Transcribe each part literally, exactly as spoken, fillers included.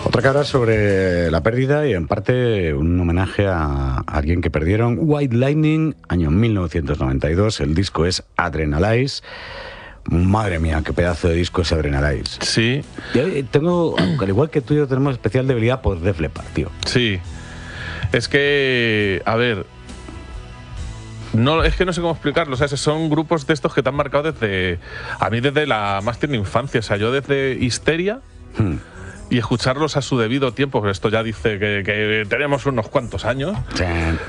Otra cara sobre la pérdida y en parte un homenaje a alguien que perdieron. White Lightning, año mil novecientos noventa y dos, el disco es Adrenalize. Madre mía, qué pedazo de disco es Adrenalize. Sí. Yo tengo, al igual que tú y yo, tenemos especial debilidad por Def Leppard, tío. Sí. Es que, a ver, no, es que no sé cómo explicarlo. O sea, son grupos de estos que te han marcado desde, a mí desde la más tierna infancia. O sea, yo desde Histeria hmm. y escucharlos a su debido tiempo, pero esto ya dice que, que tenemos unos cuantos años, sí.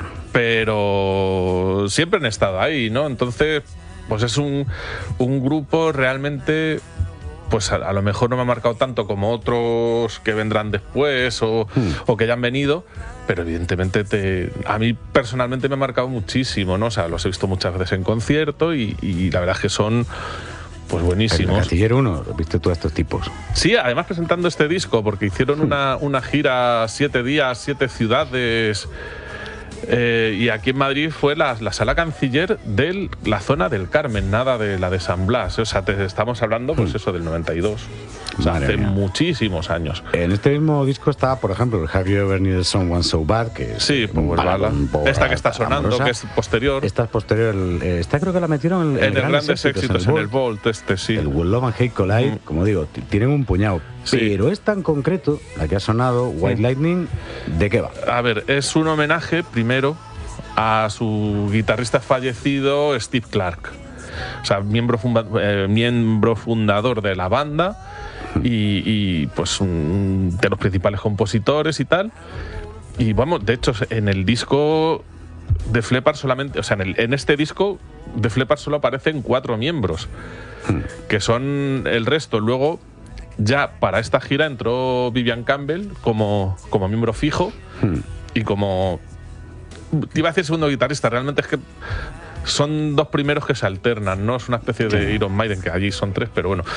Pero siempre han estado ahí, ¿no? Entonces, pues es un, un grupo realmente, pues a, a lo mejor no me ha marcado tanto como otros que vendrán después o, hmm. o que ya han venido, pero evidentemente te, a mí personalmente me ha marcado muchísimo, ¿no? O sea, los he visto muchas veces en concierto y, y la verdad es que son pues buenísimos. El Gatillero uno, ¿viste tú a estos tipos? Sí, además presentando este disco, porque hicieron una, una gira siete días, siete ciudades. Eh, y aquí en Madrid fue la, la sala Canciller de la zona del Carmen, nada de la de San Blas. O sea, te estamos hablando, pues eso, del noventa y dos. O sea, hace mía. muchísimos años. En este mismo disco está, por ejemplo, el Have You Ever Needed Someone So Bad, que es sí, pues bala. Esta que está sonando, amorosa. Que es posterior. Esta es posterior. El, esta creo que la metieron en, en el Grandes Éxitos, en el Vault, este sí. El Will Love and Hate Collide, mm. como digo, tienen un puñado. Sí. Pero esta en concreto, la que ha sonado, White mm. Lightning, ¿de qué va? A ver, es un homenaje, primero, a su guitarrista fallecido, Steve Clark. O sea, miembro, funda eh, miembro fundador de la banda y, y pues un, de los principales compositores y tal. Y vamos, de hecho, en el disco de Def Leppard solamente, o sea, en, el, en este disco de Def Leppard solo aparecen cuatro miembros, hmm. que son el resto. Luego, ya para esta gira entró Vivian Campbell como, como miembro fijo hmm. y como... Te iba a decir segundo guitarrista, realmente es que son dos primeros que se alternan, ¿no? Es una especie de sí. Iron Maiden, que allí son tres, pero bueno.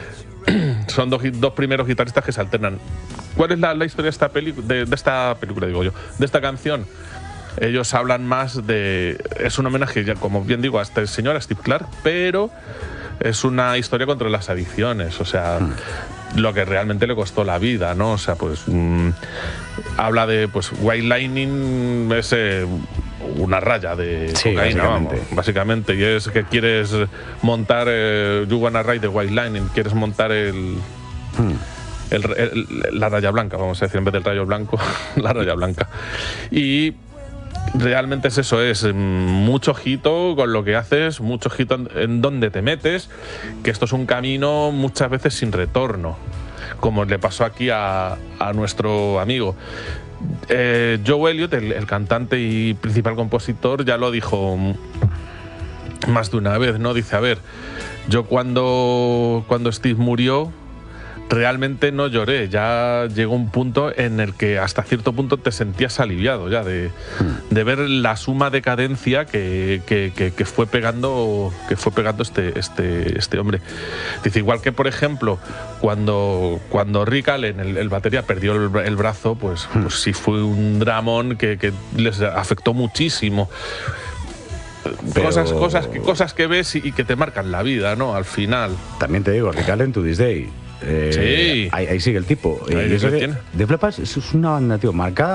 Son dos, dos primeros guitarristas que se alternan. ¿Cuál es la, la historia de esta, peli, de, de esta película, digo yo? De esta canción. Ellos hablan más de... Es un homenaje, ya como bien digo, a este señor, a Steve Clark, pero es una historia contra las adicciones, o sea... Hmm. Lo que realmente le costó la vida, ¿no? O sea, pues mmm, habla de, pues, White Lightning es eh, una raya de sí, cocaína, básicamente. Vamos, básicamente. Y es que quieres montar, eh, you wanna ride the White Lightning, quieres montar el, hmm. el, el, la raya blanca, vamos a decir, en vez del rayo blanco, la raya blanca. Y realmente es eso, es mucho ojito con lo que haces, mucho ojito en, en donde te metes, que esto es un camino muchas veces sin retorno, como le pasó aquí a, a nuestro amigo. Eh, Joe Elliott, el, el cantante y principal compositor, ya lo dijo más de una vez, ¿no? Dice, a ver, yo cuando, cuando Steve murió, realmente no lloré, ya llegó un punto en el que hasta cierto punto te sentías aliviado ya de, de ver la suma decadencia que, que, que, que fue pegando que fue pegando este, este, este hombre. Dice, igual que por ejemplo cuando, cuando Rick Allen, el, el batería, perdió el, el brazo, pues, pues sí fue un dramón que, que les afectó muchísimo. Pero... Cosas, cosas, que, cosas que ves y, y que te marcan la vida, ¿no? Al final. También te digo, Rick Allen to this day. Eh, sí. Ahí, ahí sigue el tipo. Ahí y eso que de Def Leppard es una banda, tío, marcada